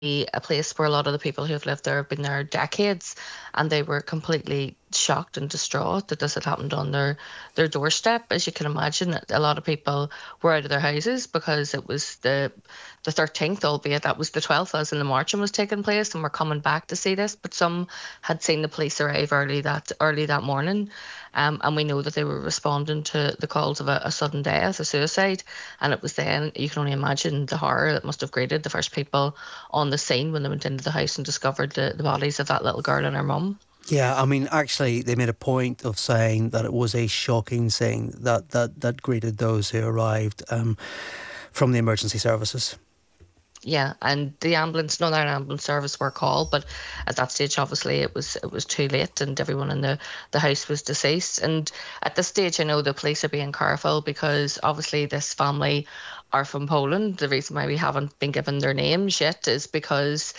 a place where a lot of the people who have lived there have been there decades, and they were completely shocked and distraught that this had happened on their doorstep. As you can imagine, a lot of people were out of their houses because it was the 13th, albeit that was the 12th, as in the marching was taking place, and were coming back to see this. But some had seen the police arrive early that morning, and we know that they were responding to the calls of a sudden death, a suicide. And it was then, you can only imagine the horror that must have greeted the first people on the scene when they went into the house and discovered the bodies of that little girl and her mum. Yeah, I mean, actually, they made a point of saying that it was a shocking scene that greeted those who arrived from the emergency services. Yeah, and the ambulance, Northern Ambulance Service were called, but at that stage, obviously, it was too late, and everyone in the house was deceased. And at this stage, I know the police are being careful because obviously this family are from Poland. The reason why we haven't been given their names yet is because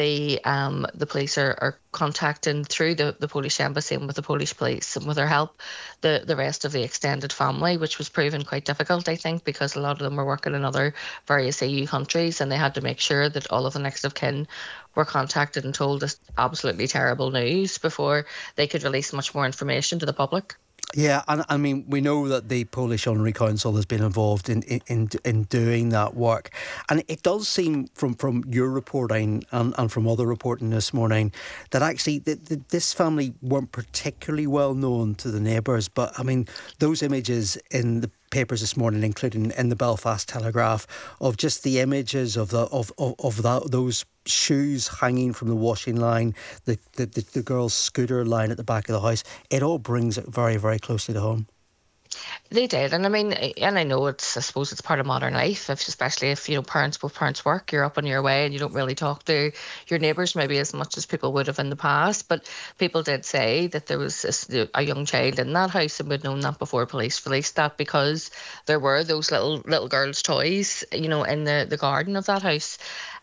the police are contacting through the Polish embassy and with the Polish police and with their help the rest of the extended family, which was proven quite difficult, I think, because a lot of them were working in other various EU countries, and they had to make sure that all of the next of kin were contacted and told this absolutely terrible news before they could release much more information to the public. Yeah, and I mean, we know that the Polish Honorary Council has been involved in doing that work. And it does seem from your reporting and from other reporting this morning that actually this family weren't particularly well known to the neighbours. But I mean, those images in the papers this morning, including in the Belfast Telegraph, of just the images of those shoes hanging from the washing line, the girl's scooter lying at the back of the house, it all brings it very, very closely to home. They did, and I mean, and I know I suppose it's part of modern life, especially if both parents work, you're up on your way, and you don't really talk to your neighbours maybe as much as people would have in the past. But people did say that there was a young child in that house, and we'd known that before police released that because there were those little girls' toys, in the garden of that house,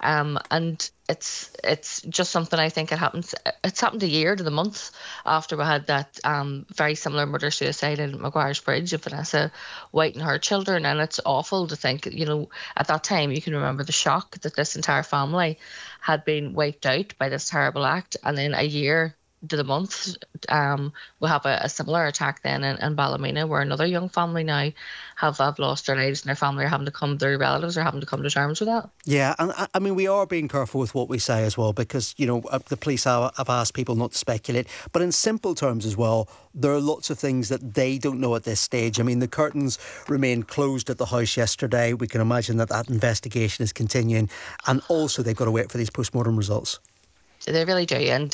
and it's just something I think it's happened a year to the month after we had that very similar murder suicide in Maguire's Bridge of Vanessa White and her children. And it's awful to think, at that time you can remember the shock that this entire family had been wiped out by this terrible act, and then a year to the month, we have a similar attack then in Ballymena, where another young family now have lost their lives, and their relatives are having to come to terms with that. Yeah, and I mean, we are being careful with what we say as well, because, the police have asked people not to speculate. But in simple terms as well, there are lots of things that they don't know at this stage. I mean, the curtains remained closed at the house yesterday. We can imagine that investigation is continuing. And also, they've got to wait for these postmortem results. They really do, and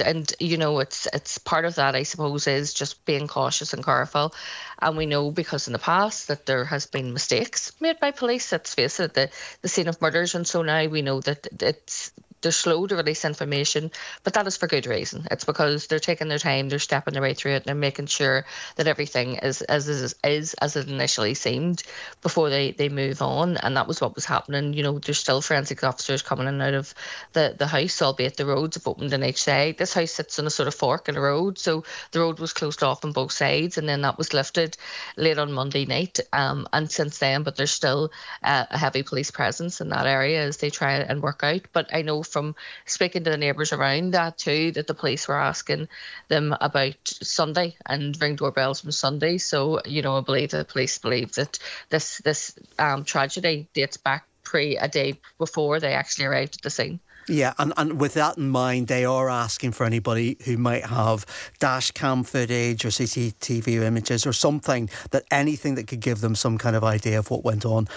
it's part of that, I suppose, is just being cautious and careful. And we know because in the past that there has been mistakes made by police. Let's face it, the scene of murders, and so now we know that they're slow to release information, but that is for good reason. It's because they're taking their time, they're stepping their way through it, and they're making sure that everything is as it initially seemed before they move on. And that was what was happening. There's still forensic officers coming in and out of the house, albeit the roads have opened on each side. This house sits on a sort of fork in a road, so the road was closed off on both sides, and then that was lifted late on Monday night. And since then, but there's still a heavy police presence in that area as they try and work out. But I know from speaking to the neighbours around that too, that the police were asking them about Sunday and ring doorbells from Sunday. So, I believe the police believe that this tragedy dates back a day before they actually arrived at the scene. Yeah, and with that in mind, they are asking for anybody who might have dash cam footage or CCTV images or anything that could give them some kind of idea of what went on